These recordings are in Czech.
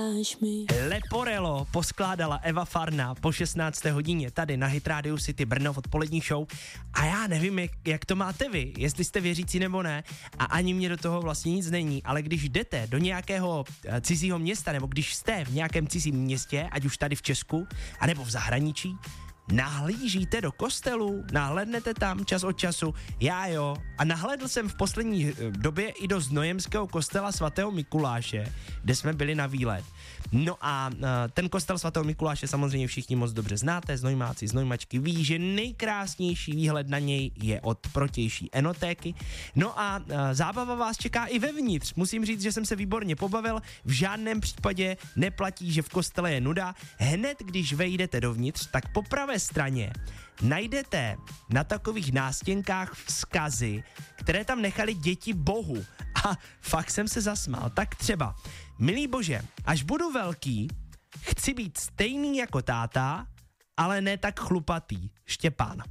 Leporello poskládala Eva Farná po 16. hodině tady na Hit Radio City Brno v odpolední show a já nevím, jak to máte vy, jestli jste věřící nebo ne a ani mě do toho vlastně nic není, ale když jdete do nějakého cizího města nebo když jste v nějakém cizím městě, ať už tady v Česku, anebo v zahraničí, nahlížíte do kostelu, nahlédnete tam čas od času, já jo, a nahlédl jsem v poslední době i do znojemského kostela svatého Mikuláše, kde jsme byli na výlet. No a ten kostel svatého Mikuláše samozřejmě všichni moc dobře znáte, znojmáci, znojmačky ví, že nejkrásnější výhled na něj je od protější enotéky. No a zábava vás čeká i vevnitř. Musím říct, že jsem se výborně pobavil, v žádném případě neplatí, že v kostele je nuda. Hned, když vejdete dovnitř, tak po pravé straně najdete na takových nástěnkách vzkazy, které tam nechali děti Bohu. A fakt jsem se zasmál. Tak třeba: milý Bože, až budu velký, chci být stejný jako táta, ale ne tak chlupatý. Štěpán.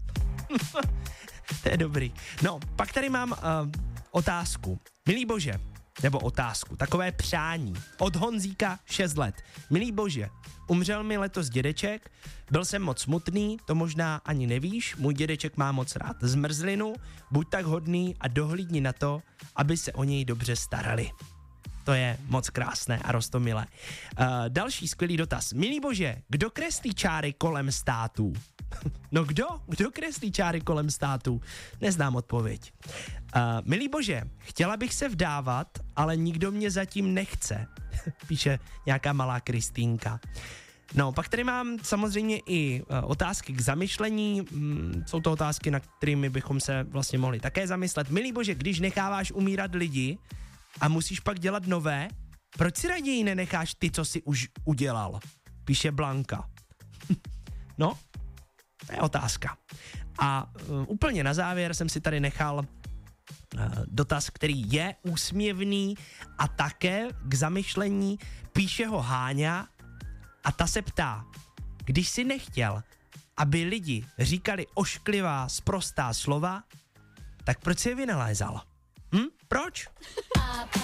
To je dobrý. No, pak tady mám otázku. Milý Bože, nebo otázku, takové přání. Od Honzíka 6 let. Milý Bože, umřel mi letos dědeček, byl jsem moc smutný, to možná ani nevíš, můj dědeček má moc rád zmrzlinu, buď tak hodný a dohlídni na to, aby se o něj dobře starali. To je moc krásné a roztomilé. Další skvělý dotaz. Milý Bože, kdo kreslí čáry kolem států? No kdo? Kdo kreslí čáry kolem států? Neznám odpověď. Milý Bože, chtěla bych se vdávat, ale nikdo mě zatím nechce. Píše nějaká malá Kristýnka. No, pak tady mám samozřejmě i otázky k zamyšlení. Jsou to otázky, na kterými bychom se vlastně mohli také zamyslet. Milý Bože, když necháváš umírat lidi a musíš pak dělat nové, proč si raději nenecháš ty, co jsi už udělal? Píše Blanka. No, to je otázka. A úplně na závěr jsem si tady nechal dotaz, který je úsměvný a také k zamyšlení. Píše ho Háňa a ta se ptá: když jsi nechtěl, aby lidi říkali ošklivá, sprostá slova, tak proč si je vynalézal? Proč?